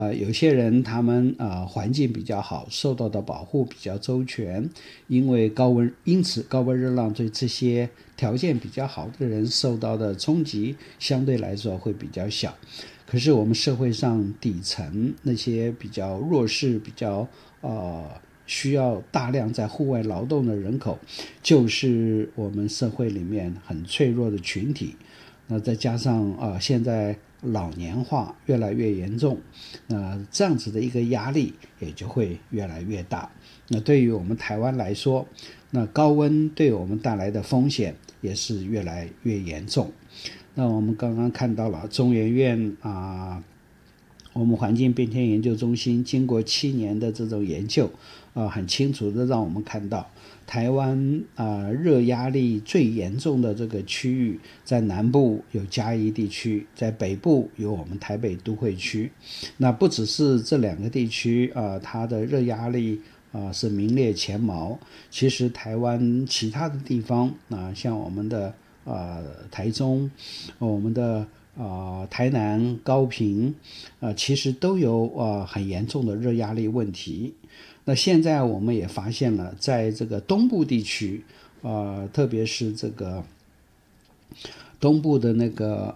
有些人他们环境比较好，受到的保护比较周全，因此高温热浪对这些条件比较好的人受到的冲击相对来说会比较小。可是我们社会上底层那些比较弱势、比较需要大量在户外劳动的人口，就是我们社会里面很脆弱的群体。那再加上现在老年化越来越严重，这样子的一个压力也就会越来越大。那对于我们台湾来说，那高温对我们带来的风险也是越来越严重。那我们刚刚看到了中研院我们环境变迁研究中心经过7年的这种研究，很清楚的让我们看到，台湾热压力最严重的这个区域，在南部有嘉义地区，在北部有我们台北都会区。那不只是这2个地区它的热压力是名列前茅，其实台湾其他的地方像我们的台中，我们的台南、高屏其实都有很严重的热压力问题。那现在我们也发现了，在这个东部地区特别是这个东部的那个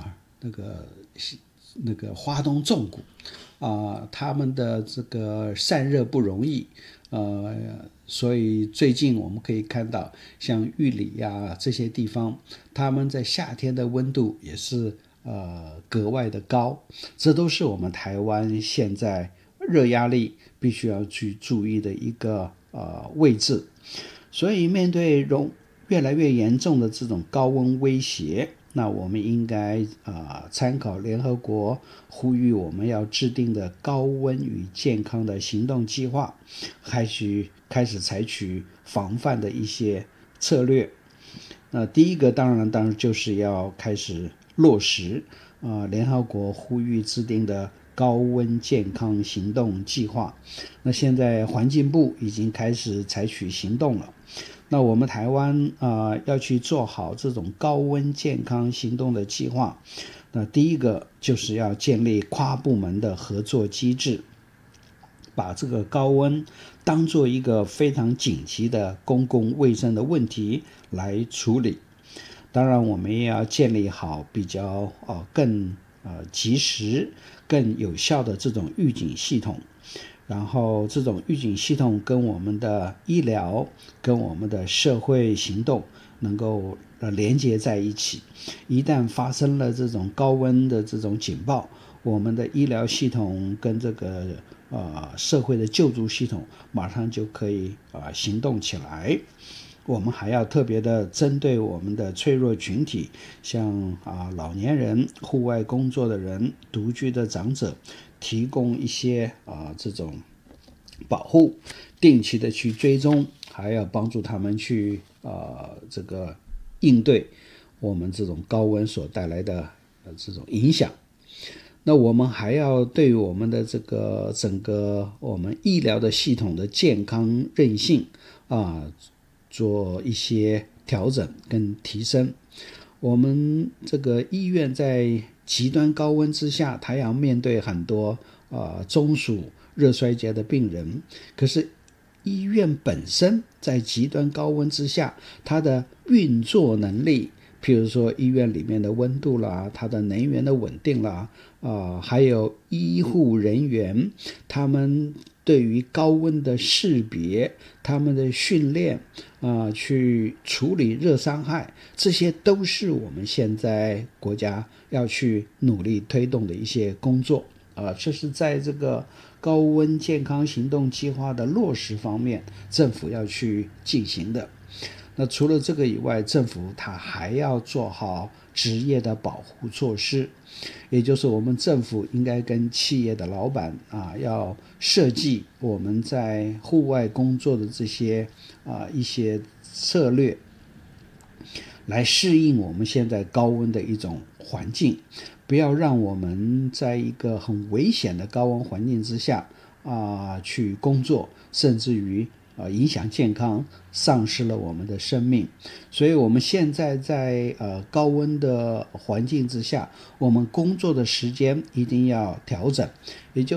花东纵谷他们的这个散热不容易，所以最近我们可以看到像玉里这些地方，他们在夏天的温度也是格外的高。这都是我们台湾现在热压力必须要去注意的一个位置。所以面对越来越严重的这种高温威胁，那我们应该参考联合国呼吁我们要制定的高温与健康的行动计划，开始采取防范的一些策略。那第一个当然就是要开始落实联合国呼吁制定的高温健康行动计划。那现在环境部已经开始采取行动了。那我们台湾要去做好这种高温健康行动的计划，那第一个就是要建立跨部门的合作机制，把这个高温当作一个非常紧急的公共卫生的问题来处理。当然我们也要建立好比较更及时更有效的这种预警系统，然后这种预警系统跟我们的医疗跟我们的社会行动能够连接在一起。一旦发生了这种高温的这种警报，我们的医疗系统跟这个社会的救助系统马上就可以行动起来。我们还要特别的针对我们的脆弱群体，像老年人、户外工作的人、独居的长者，提供一些这种保护，定期的去追踪，还要帮助他们去这个应对我们这种高温所带来的这种影响。那我们还要对我们的这个整个我们医疗的系统的健康韧性做一些调整跟提升。我们这个医院在极端高温之下，它要面对很多中暑热衰竭的病人，可是医院本身在极端高温之下，它的运作能力，譬如说医院里面的温度啦，它的能源的稳定啦，还有医护人员他们对于高温的识别，他们的训练去处理热伤害，这些都是我们现在国家要去努力推动的一些工作这是在这个高温健康行动计划的落实方面，政府要去进行的。那除了这个以外，政府它还要做好职业的保护措施，也就是我们政府应该跟企业的老板要设计我们在户外工作的这些一些策略，来适应我们现在高温的一种环境，不要让我们在一个很危险的高温环境之下去工作，甚至于影响健康，丧失了我们的生命。所以我们现在在高温的环境之下，我们工作的时间一定要调整，也就